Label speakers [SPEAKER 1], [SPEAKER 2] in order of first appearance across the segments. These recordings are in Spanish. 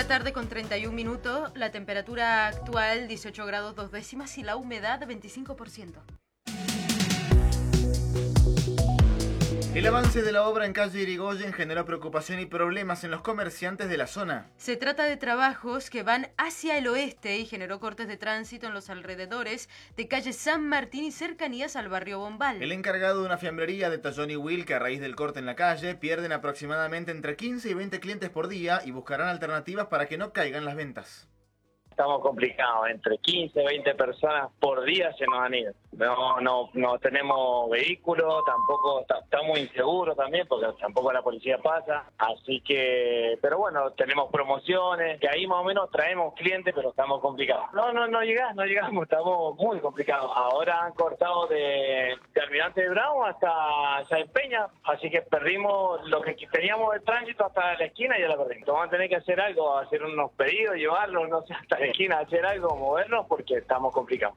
[SPEAKER 1] la tarde con 31 minutos, la temperatura actual 18 grados 2 décimas y la humedad 25%.
[SPEAKER 2] El avance de la obra en calle Irigoyen generó preocupación y problemas en los comerciantes de la zona.
[SPEAKER 1] Se trata de trabajos que van hacia el oeste y generó cortes de tránsito en los alrededores de calle San Martín y cercanías al barrio Bombal.
[SPEAKER 2] El encargado de una fiambrería detalló a Niwil que a raíz del corte en la calle pierden aproximadamente entre 15 y 20 clientes por día y buscarán alternativas para que no caigan las ventas.
[SPEAKER 3] Estamos complicados, entre 15 y 20 personas por día se nos han ido. No tenemos vehículos, tampoco estamos inseguros también, porque tampoco la policía pasa. Así que, pero bueno, tenemos promociones, que ahí más o menos traemos clientes, pero estamos complicados. No llegamos, estamos muy complicados. Ahora han cortado de Almirante de Brown hasta San Peña, así que perdimos lo que teníamos de tránsito hasta la esquina y ya la perdimos. Vamos a tener que hacer algo, hacer unos pedidos, llevarlos, no sé, hasta la esquina, hacer algo, movernos, porque estamos complicados.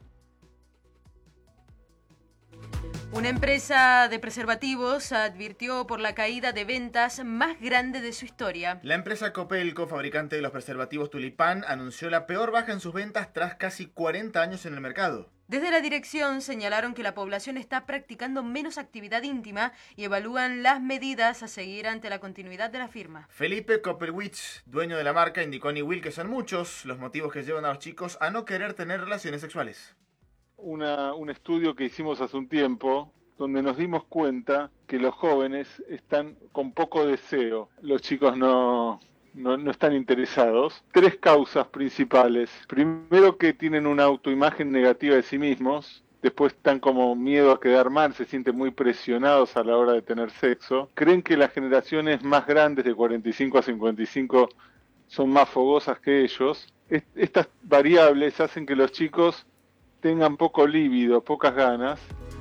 [SPEAKER 1] Una empresa de preservativos advirtió por la caída de ventas más grande de su historia.
[SPEAKER 2] La empresa Copelco, fabricante de los preservativos Tulipán, anunció la peor baja en sus ventas tras casi 40 años en el mercado.
[SPEAKER 1] Desde la dirección señalaron que la población está practicando menos actividad íntima y evalúan las medidas a seguir ante la continuidad de la firma.
[SPEAKER 2] Felipe Koppelwitz, dueño de la marca, indicó a Niwil que son muchos los motivos que llevan a los chicos a no querer tener relaciones sexuales.
[SPEAKER 4] Un estudio que hicimos hace un tiempo, donde nos dimos cuenta que los jóvenes están con poco deseo. Los chicos no están interesados. 3 causas principales. Primero, que tienen una autoimagen negativa de sí mismos. Después están como miedo a quedar mal, se sienten muy presionados a la hora de tener sexo. Creen que las generaciones más grandes, de 45 a 55, son más fogosas que ellos. Estas variables hacen que los chicos tengan poco líbido, pocas ganas.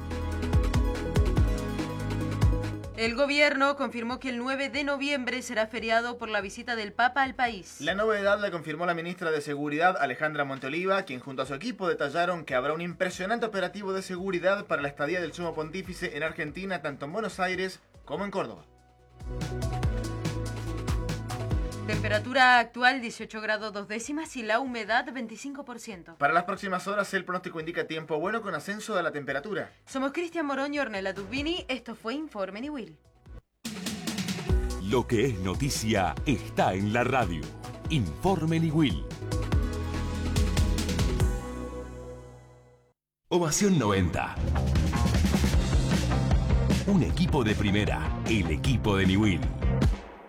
[SPEAKER 1] El gobierno confirmó que el 9 de noviembre será feriado por la visita del Papa al país.
[SPEAKER 2] La novedad la confirmó la ministra de Seguridad, Alejandra Monteoliva, quien junto a su equipo detallaron que habrá un impresionante operativo de seguridad para la estadía del Sumo Pontífice en Argentina, tanto en Buenos Aires como en Córdoba.
[SPEAKER 1] Temperatura actual 18 grados 2 décimas y la humedad 25%.
[SPEAKER 2] Para las próximas horas el pronóstico indica tiempo bueno con ascenso de la temperatura.
[SPEAKER 1] Somos Cristian Morón y Ornella Dubini. Esto fue Informe Niwil.
[SPEAKER 5] Lo que es noticia está en la radio. Informe Niwil. Ovación 90. Un equipo de primera, el equipo de Niwil.